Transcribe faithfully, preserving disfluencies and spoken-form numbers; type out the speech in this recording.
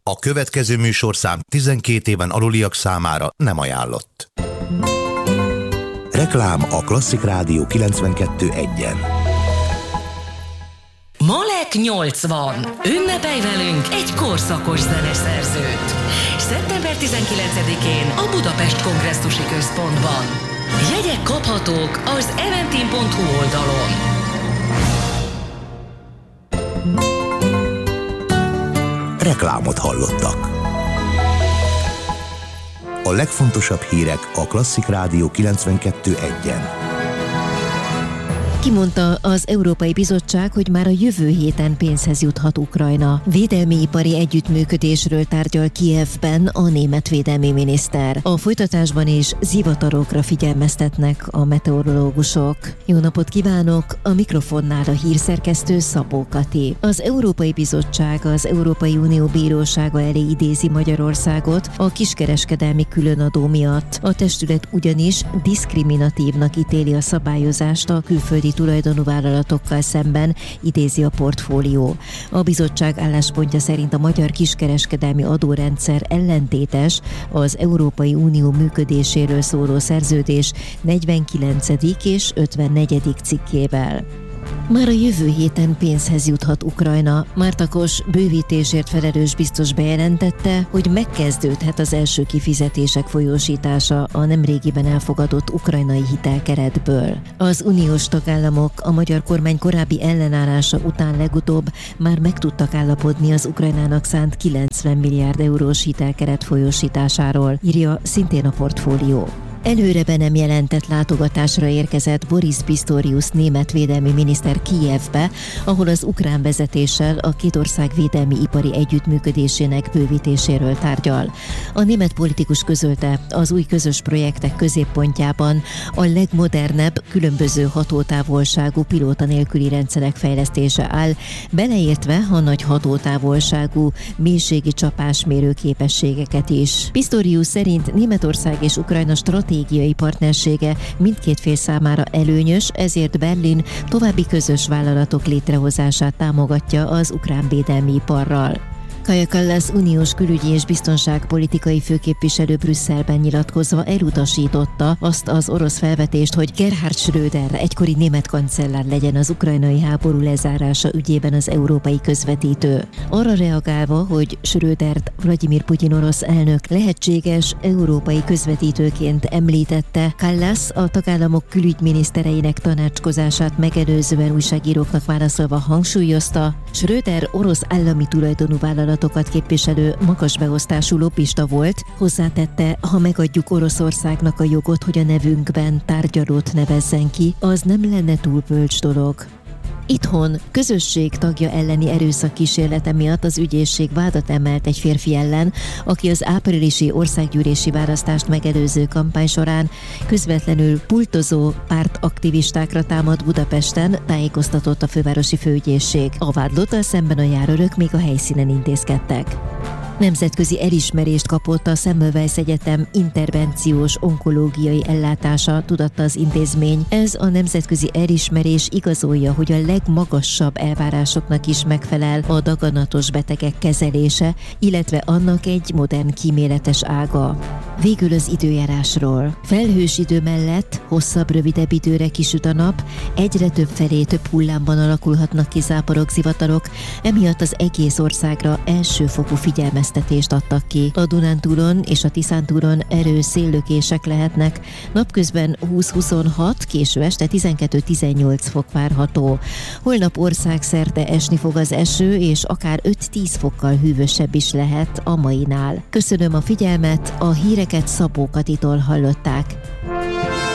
A következő műsorszám tizenkét éven aluliak számára nem ajánlott. Reklám a Klasszik Rádió kilencvenkettő egyen. Malek nyolcvan. Ünnepelj velünk egy korszakos zeneszerzőt. szeptember tizenkilencedikén a Budapest Kongresszusi Központban. Jegyek kaphatók az eventim pont hu oldalon. Reklámot hallottak. A legfontosabb hírek a Klasszik Rádió kilencvenkettő egyen. Kimondta az Európai Bizottság, hogy már a jövő héten pénzhez juthat Ukrajna. Védelmi ipari együttműködésről tárgyal Kijevben a német védelmi miniszter. A folytatásban is zivatarokra figyelmeztetnek a meteorológusok. Jó napot kívánok! A mikrofonnál a hírszerkesztő Szabó Kati. Az Európai Bizottság az Európai Unió Bírósága elé idézi Magyarországot a kiskereskedelmi különadó miatt. A testület ugyanis diszkriminatívnak ítéli a szabályozást a külföldi tulajdonú vállalatokkal szemben, idézi a Portfólió. A bizottság álláspontja szerint a magyar kiskereskedelmi adórendszer ellentétes az Európai Unió működéséről szóló szerződés negyvenkilencedik és ötvennegyedik cikkével. Már a jövő héten pénzhez juthat Ukrajna. Márta Kos bővítésért felelős biztos bejelentette, hogy megkezdődhet az első kifizetések folyósítása a nemrégiben elfogadott ukrajnai hitelkeretből. Az uniós tagállamok a magyar kormány korábbi ellenállása után legutóbb már meg tudtak állapodni az Ukrajnának szánt kilencven milliárd eurós hitelkeret folyósításáról, írja szintén a Portfólió. Előre be nem jelentett látogatásra érkezett Boris Pistorius német védelmi miniszter Kijevbe, ahol az ukrán vezetéssel a két ország védelmi ipari együttműködésének bővítéséről tárgyal. A német politikus közölte, az új közös projektek középpontjában a legmodernebb, különböző hatótávolságú pilóta nélküli rendszerek fejlesztése áll, beleértve a nagy hatótávolságú mélységi csapásmérő képességeket is. Pistorius szerint Németország és Ukrajna stratégiai stratégiai partnersége mindkét fél számára előnyös, ezért Berlin további közös vállalatok létrehozását támogatja az ukrán védelmi iparral. Kaja Kallas uniós külügyi és biztonságpolitikai főképviselő Brüsszelben nyilatkozva elutasította azt az orosz felvetést, hogy Gerhard Schröder egykori német kancellár legyen az ukrajnai háború lezárása ügyében az európai közvetítő. Arra reagálva, hogy Schrödert Vladimir Putyin orosz elnök lehetséges európai közvetítőként említette, Kallas a tagállamok külügyminisztereinek tanácskozását megelőzően újságíróknak válaszolva hangsúlyozta, Schröder orosz állami tulajdonú vállalat képviselő magas beosztású lobbista volt, hozzátette, ha megadjuk Oroszországnak a jogot, hogy a nevünkben tárgyalót nevezzen ki, az nem lenne túl bölcs dolog. Itthon közösség tagja elleni erőszak kísérlete miatt az ügyészség vádat emelt egy férfi ellen, aki az áprilisi országgyűlési választást megelőző kampány során közvetlenül pultozó pártaktivistákra támad Budapesten, tájékoztatott a fővárosi főügyészség. A vádlottal szemben a járőrök még a helyszínen intézkedtek. Nemzetközi elismerést kapott a Semmelweis Egyetem intervenciós onkológiai ellátása, tudatta az intézmény. Ez a nemzetközi elismerés igazolja, hogy a legmagasabb elvárásoknak is megfelel a daganatos betegek kezelése, illetve annak egy modern kíméletes ága. Végül az időjárásról. Felhős idő mellett hosszabb, rövidebb időre kisüt a nap, egyre több felé több hullámban alakulhatnak ki záporok, zivatarok, emiatt az egész országra elsőfokú figyelmeztetést adtak ki. A Dunántúlon és a Tiszántúlon erős széllökések lehetnek, napközben húsz-huszonhat, késő este tizenkettő-tizennyolc fok várható. Holnap országszerte esni fog az eső, és akár öt-tíz fokkal hűvösebb is lehet a mainál. Köszönöm a figyelmet, a híreket Szabó Katitól hallották.